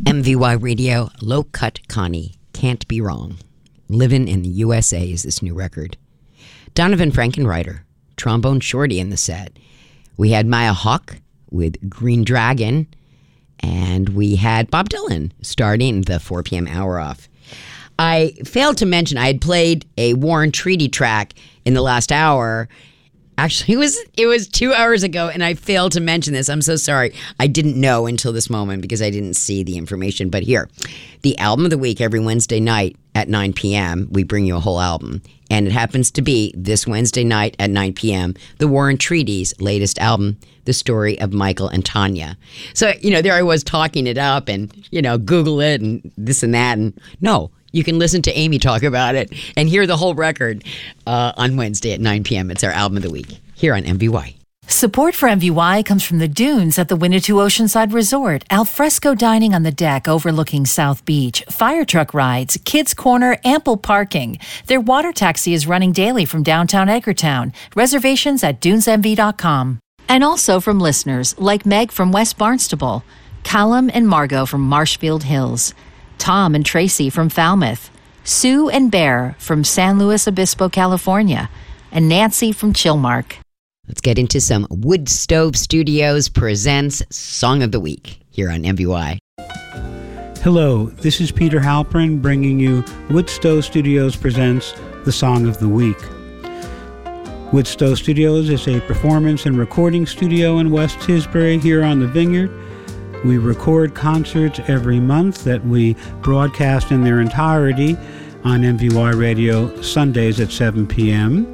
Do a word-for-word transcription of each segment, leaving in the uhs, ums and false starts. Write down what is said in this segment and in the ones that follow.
M V Y Radio, Low Cut Connie, Can't Be Wrong. Living in the U S A is this new record. Donovan Frankenreiter, Trombone Shorty in the set. We had Maya Hawke with Green Dragon, and we had Bob Dylan starting the four p.m. hour off. I failed to mention I had played a War and Treaty track in the last hour. Actually, it was it was two hours ago, and I failed to mention this. I'm so sorry. I didn't know until this moment because I didn't see the information. But here, the album of the week every Wednesday night at nine p.m., we bring you a whole album. And it happens to be this Wednesday night at nine p.m., the War and Treaty's latest album, The Story of Michael and Tanya. So, you know, there I was talking it up and, you know, Google it and this and that. And no, you can listen to Amy talk about it and hear the whole record uh, on Wednesday at nine p.m. It's our album of the week here on M V Y. Support for M V Y comes from the Dunes at the Winnetou Oceanside Resort, alfresco dining on the deck overlooking South Beach, fire truck rides, kids' corner, ample parking. Their water taxi is running daily from downtown Edgartown. Reservations at dunes m v dot com. And also from listeners like Meg from West Barnstable, Callum and Margot from Marshfield Hills, Tom and Tracy from Falmouth, Sue and Bear from San Luis Obispo, California, and Nancy from Chilmark. Let's get into some Wood Stove Studios presents Song of the Week here on M V Y. Hello, this is Peter Halpern bringing you Wood Stove Studios presents the Song of the Week. Wood Stove Studios is a performance and recording studio in West Tisbury here on the Vineyard. We record concerts every month that we broadcast in their entirety on M V Y Radio Sundays at seven p.m.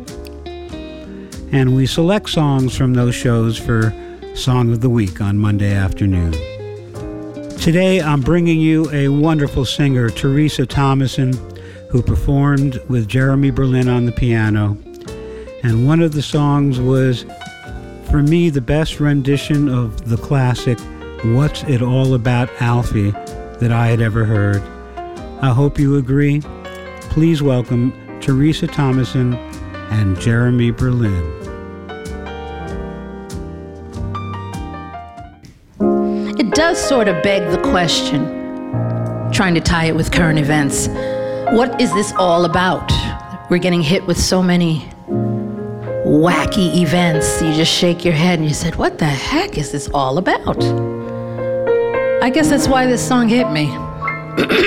And we select songs from those shows for Song of the Week on Monday afternoon. Today I'm bringing you a wonderful singer, Teresa Thomason, who performed with Jeremy Berlin on the piano. And one of the songs was, for me, the best rendition of the classic What's It All About, Alfie, that I had ever heard. I hope you agree. Please welcome Teresa Thomason and Jeremy Berlin. It does sort of beg the question, trying to tie it with current events. What is this all about? We're getting hit with so many wacky events. You just shake your head and you said, what the heck is this all about? I guess that's why this song hit me.